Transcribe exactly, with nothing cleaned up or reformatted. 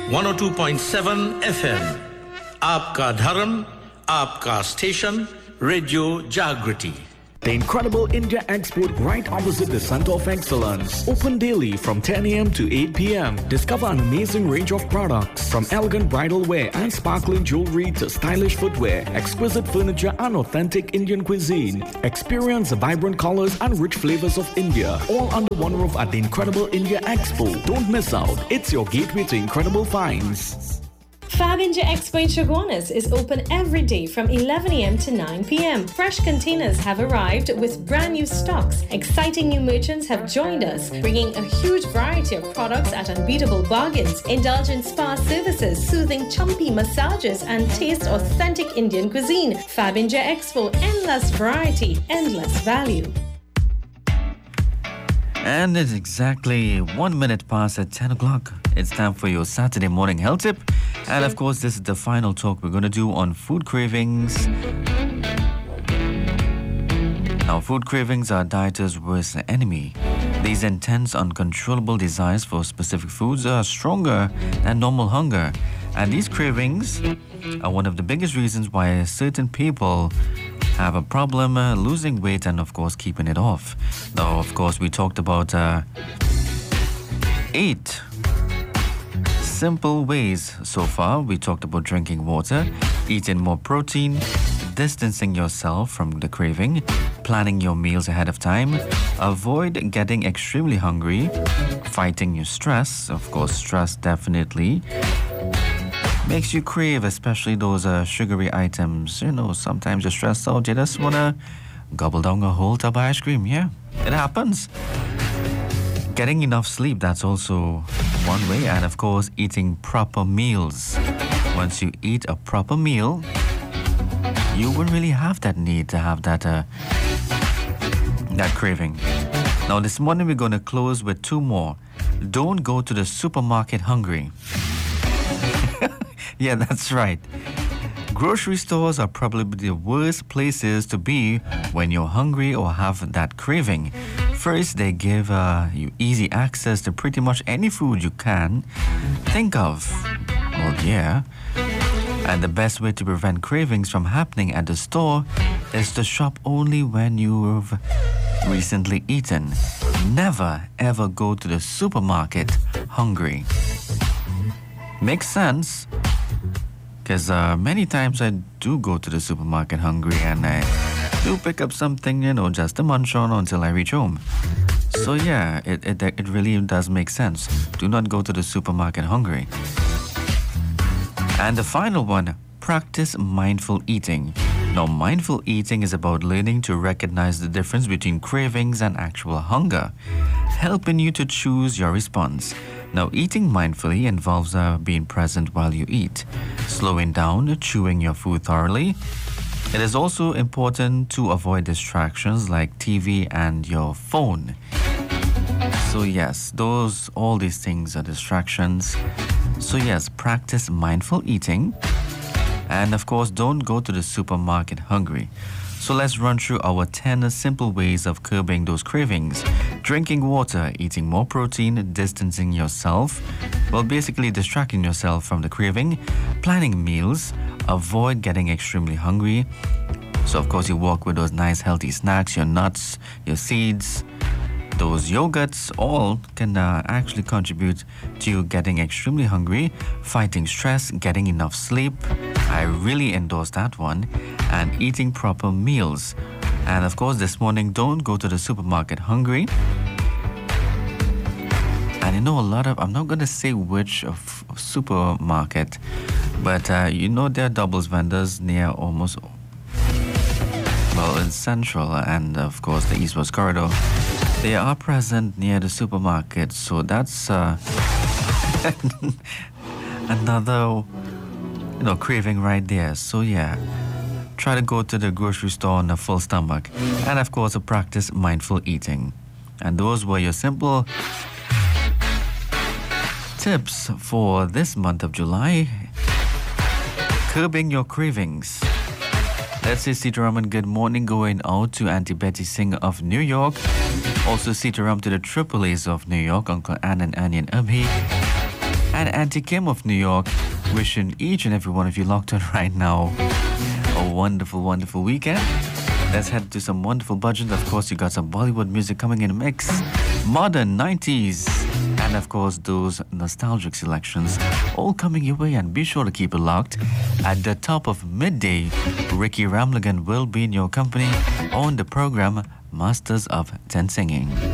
one oh two point seven F M. आपका धर्म, आपका स्टेशन, रेडियो जागृति. The incredible India Export right opposite the Center of Excellence. Open daily from ten a m to eight p m. Discover an amazing range of products from elegant bridal wear and sparkling jewelry to stylish footwear, exquisite furniture and authentic Indian cuisine. Experience the vibrant colors and rich flavors of India, all under one roof at the incredible India Expo. Don't miss out. It's your gateway to incredible finds. Fab India Expo in Chaguanas is open every day from eleven a m to nine p m. Fresh containers have arrived with brand new stocks. Exciting new merchants have joined us, bringing a huge variety of products at unbeatable bargains. Indulge in spa services, soothing chumpy massages, and taste authentic Indian cuisine. Fab India Expo, endless variety, endless value. And it's exactly one minute past at ten o'clock. It's time for your Saturday morning health tip. And of course, this is the final talk we're going to do on food cravings. Now, food cravings are dieters' worst enemy. These intense, uncontrollable desires for specific foods are stronger than normal hunger. And these cravings are one of the biggest reasons why certain people have a problem uh, losing weight and, of course, keeping it off. Now, of course, we talked about uh, eight simple ways so far. We talked about drinking water, eating more protein, distancing yourself from the craving, planning your meals ahead of time, avoid getting extremely hungry, fighting your stress. Of course, stress definitely makes you crave, especially those uh, sugary items. You know, sometimes you're stressed out, you just want to gobble down a whole tub of ice cream. Yeah, it happens. Getting enough sleep, that's also one way. And of course, eating proper meals. Once you eat a proper meal, you won't really have that need to have that, uh, that craving. Now, this morning we're going to close with two more. Don't go to the supermarket hungry. Yeah, that's right. Grocery stores are probably the worst places to be when you're hungry or have that craving. First, they give uh, you easy access to pretty much any food you can think of. Well, yeah. And the best way to prevent cravings from happening at the store is to shop only when you've recently eaten. Never, ever go to the supermarket hungry. Makes sense. Because uh, many times I do go to the supermarket hungry and I do pick up something, you know, just to munch on until I reach home. So yeah, it, it, it really does make sense. Do not go to the supermarket hungry. And the final one, practice mindful eating. Now, mindful eating is about learning to recognize the difference between cravings and actual hunger, helping you to choose your response. Now, eating mindfully involves uh, being present while you eat, slowing down, chewing your food thoroughly. It is also important to avoid distractions like T V and your phone. So yes, those, all these things are distractions. So yes, practice mindful eating. And of course, don't go to the supermarket hungry. So let's run through our ten simple ways of curbing those cravings. Drinking water, eating more protein, distancing yourself, well, basically distracting yourself from the craving, planning meals, avoid getting extremely hungry. So of course you walk with those nice healthy snacks, your nuts, your seeds, those yogurts, all can uh, actually contribute to you getting extremely hungry, fighting stress, getting enough sleep. I really endorse that one. And eating proper meals. And of course, this morning, don't go to the supermarket hungry. And you know, a lot of, I'm not going to say which of, of supermarket, but uh, you know, there are doubles vendors near almost, well, in Central and of course the East West Corridor. They are present near the supermarket. So that's uh, another, you know, craving right there. So yeah. Try to go to the grocery store on a full stomach. And of course, practice mindful eating. And those were your simple tips for this month of July. Curbing your cravings. Let's say Sitaram, good morning going out to Auntie Betty Singh of New York. Also Sitaram to the Triple A's of New York, Uncle Ann and Annie and Abhi. and Auntie Kim of New York, wishing each and every one of you locked on right now a wonderful, wonderful weekend. Let's head to some wonderful budget. Of course, you got some Bollywood music coming in mix, modern nineties, and of course those nostalgic selections all coming your way. And be sure to keep it locked. At the top of midday, Ricky Ramlagan will be in your company on the program Masters of Ten Singing.